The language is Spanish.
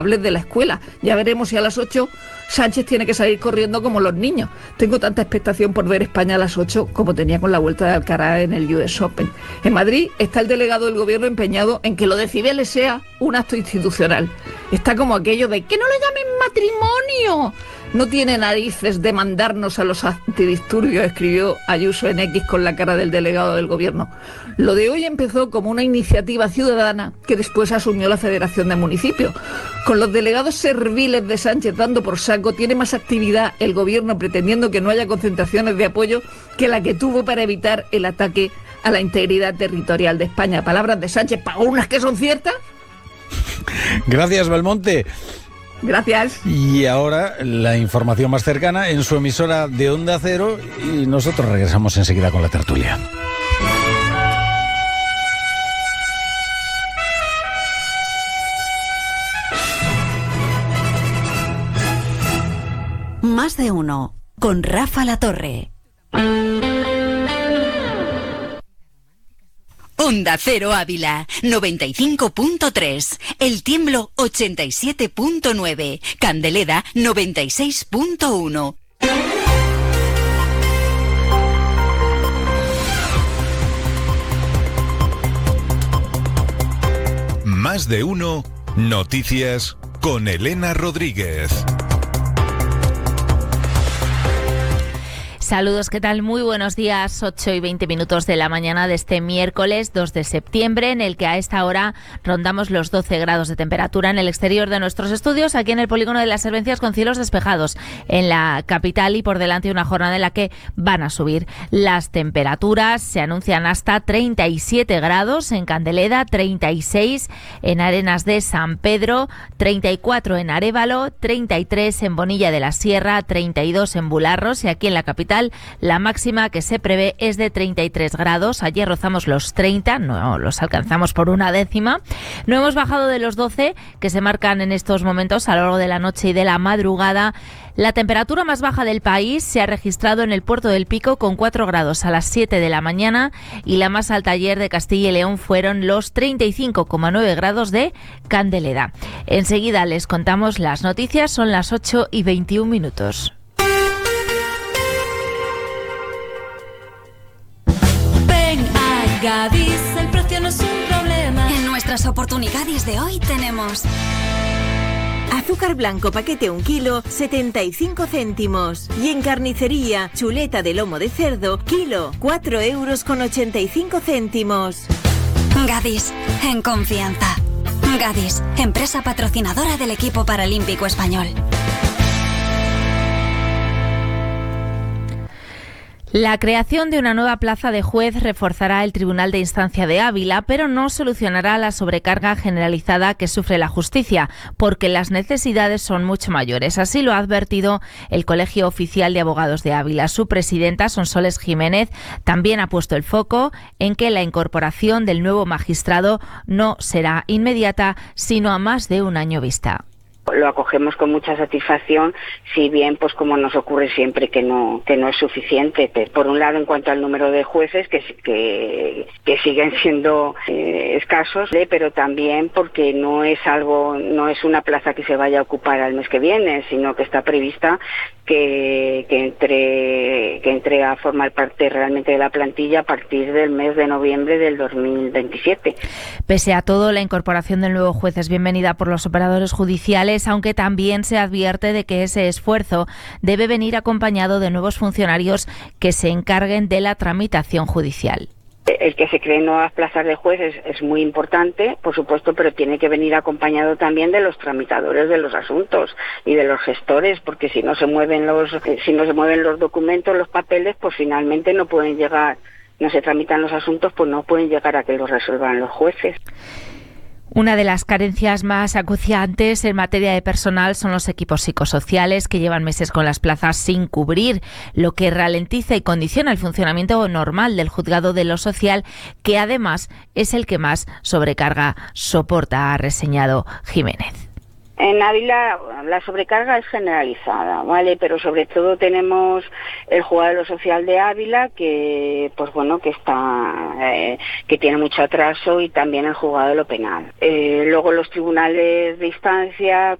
de la escuela. Ya veremos si a las 8 Sánchez tiene que salir corriendo como los niños. Tengo tanta expectación por ver España a las 8 como tenía con la vuelta de Alcaraz en el US Open. En Madrid está el delegado del gobierno empeñado en que lo de Cibeles sea un acto institucional. Está como aquello de que no le llamen matrimonio. No tiene narices de mandarnos a los antidisturbios, escribió Ayuso en X con la cara del delegado del gobierno. Lo de hoy empezó como una iniciativa ciudadana que después asumió la Federación de Municipios. Con los delegados serviles de Sánchez dando por saco, tiene más actividad el gobierno pretendiendo que no haya concentraciones de apoyo que la que tuvo para evitar el ataque a la integridad territorial de España. Palabras de Sánchez, para unas que son ciertas. Gracias, Belmonte. Gracias. Y ahora la información más cercana en su emisora de Onda Cero y nosotros regresamos enseguida con la tertulia. Más de uno, con Rafa Latorre. Onda Cero Ávila, 95.3. El Tiemblo, 87.9. Candeleda, 96.1. Más de uno, noticias con Elena Rodríguez. Saludos, ¿qué tal? Muy buenos días, 8 y 20 minutos de la mañana de este miércoles 2 de septiembre, en el que a esta hora rondamos los 12 grados de temperatura en el exterior de nuestros estudios, aquí en el polígono de las Servencias, con cielos despejados en la capital y por delante una jornada en la que van a subir las temperaturas. Se anuncian hasta 37 grados en Candeleda, 36 en Arenas de San Pedro, 34 en Arévalo, 33 en Bonilla de la Sierra, 32 en Bularros y aquí en la capital la máxima que se prevé es de 33 grados. Ayer rozamos los 30, no los alcanzamos por una décima. No hemos bajado de los 12 que se marcan en estos momentos a lo largo de la noche y de la madrugada. La temperatura más baja del país se ha registrado en el Puerto del Pico con 4 grados a las 7 de la mañana y la más alta ayer de Castilla y León fueron los 35,9 grados de Candeleda. Enseguida les contamos las noticias, son las 8 y 21 minutos. Gadis, el precio no es un problema. En nuestras oportunidades de hoy tenemos azúcar blanco paquete 1 kilo, 75 céntimos. Y en carnicería, chuleta de lomo de cerdo, kilo, 4,85 €. Gadis, en confianza. Gadis, empresa patrocinadora del equipo paralímpico español. La creación de una nueva plaza de juez reforzará el Tribunal de Instancia de Ávila, pero no solucionará la sobrecarga generalizada que sufre la justicia, porque las necesidades son mucho mayores. Así lo ha advertido el Colegio Oficial de Abogados de Ávila. Su presidenta, Sonsoles Jiménez, también ha puesto el foco en que la incorporación del nuevo magistrado no será inmediata, sino a más de un año vista. Lo acogemos con mucha satisfacción, si bien, pues como nos ocurre siempre, que no es suficiente. Por un lado, en cuanto al número de jueces, que siguen siendo escasos, pero también porque no es una plaza que se vaya a ocupar al mes que viene, sino que está prevista que entre a formar parte realmente de la plantilla a partir del mes de noviembre del 2027. Pese a todo, la incorporación del nuevo juez es bienvenida por los operadores judiciales, aunque también se advierte de que ese esfuerzo debe venir acompañado de nuevos funcionarios que se encarguen de la tramitación judicial. El que se creen nuevas plazas de jueces es muy importante, por supuesto, pero tiene que venir acompañado también de los tramitadores de los asuntos y de los gestores, porque si no se mueven los documentos, los papeles, pues finalmente no se tramitan los asuntos, pues no pueden llegar a que los resuelvan los jueces. Una de las carencias más acuciantes en materia de personal son los equipos psicosociales que llevan meses con las plazas sin cubrir, lo que ralentiza y condiciona el funcionamiento normal del juzgado de lo social, que además es el que más sobrecarga soporta, ha reseñado Jiménez. En Ávila la sobrecarga es generalizada, ¿vale? Pero sobre todo tenemos el juzgado de lo social de Ávila, que pues bueno, que está que tiene mucho atraso, y también el juzgado de lo penal. Luego los tribunales de instancia